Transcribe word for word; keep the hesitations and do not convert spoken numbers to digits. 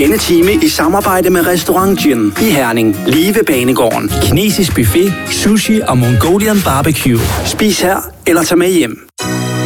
Denne time i samarbejde med Restaurant Gin i Herning, lige ved Banegården. Kinesisk buffet, sushi og Mongolian barbecue. Spis her eller tag med hjem.